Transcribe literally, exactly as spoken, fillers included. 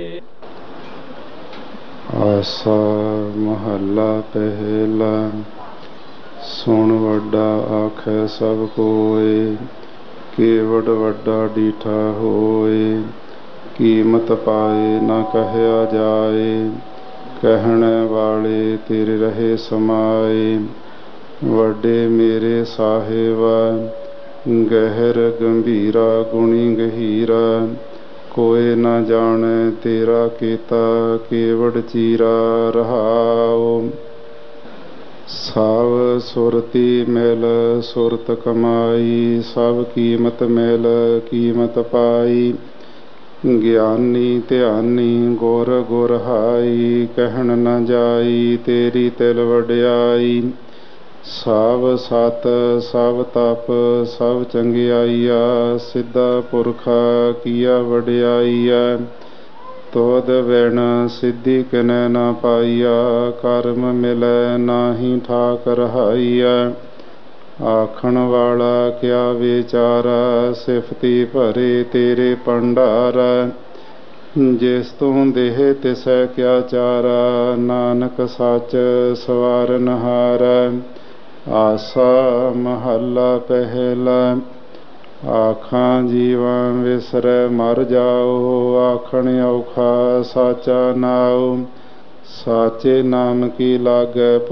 ਆਸਾ ਮਹੱਲਾ ਪਹਿਲਾ। ਸੁਣ ਵੱਡਾ ਆਖੈ ਸਭ ਕੋਇ, ਕੇਵਡ ਵੱਡਾ ਡੀਠਾ ਹੋਇ। ਕੀਮਤ ਪਾਏ ਨਾ ਕਹਿਆ ਜਾਏ, ਕਹਿਣ ਵਾਲੇ ਤੇਰੇ ਰਹੇ ਸਮਾਏ। ਵੱਡੇ ਮੇਰੇ ਸਾਹਿਬਾ, ਗਹਿਰ ਗੰਭੀਰਾ ਗੁਣੀ ਗਹੀਰਾ। ਕੋਇ ਨਾ ਜਾਣੈ ਤੇਰਾ ਕੀਤਾ, ਕੇਵਡ ਚੀਰਾ ਰਹਾਉ। ਸਭ ਸੁਰਤੀ ਮਿਲ ਸੁਰਤ ਕਮਾਈ, ਸਭ ਕੀਮਤ ਮਿਲ ਕੀਮਤ ਪਾਈ। ਗਿਆਨੀ ਧਿਆਨੀ ਗੁਰ ਗੁਰ ਹਾਈ, ਕਹਿਣ ਨਾ ਜਾਈ ਤੇਰੀ ਤਿਲ ਵਡਿਆਈ। ਸਭ ਸਤ ਸਭ ਤਪ ਸਭ ਚੰਗਿਆਈਆ, ਸਿੱਧਾ ਪੁਰਖਾ ਕੀਆ ਵਡਿਆਈਆ। ਤੋਧ ਬਿਨ ਸਿੱਧੀ ਕਿਨੈ ਨਾ ਪਾਈਆ, ਕਰਮ ਮਿਲੈ ਨਾਹੀ ਠਾਕ ਰਹਾਈਆ। ਆਖਣ ਵਾਲਾ ਕਿਆ ਵਿਚਾਰਾ, ਸਿਫਤੀ ਭਰੇ ਤੇਰੇ ਭੰਡਾਰਾ। ਜਿਸ ਤੂੰ ਦੇਹ ਤਿਸੈ ਕਿਆ ਚਾਰਾ, ਨਾਨਕ ਸੱਚ ਸਵਾਰਨਹਾਰਾ। ਆਸਾ ਮਹੱਲਾ ਪਹਿਲਾ। ਆਖਾਂ ਜੀਵਾਂ ਵਿਸਰੈ ਮਰ ਜਾਓ, ਆਖਣ ਔਖਾ ਸਾਚਾ ਨਾਉ। ਸਾਚੇ ਨਾਮ ਕੀ ਲਾਗੈ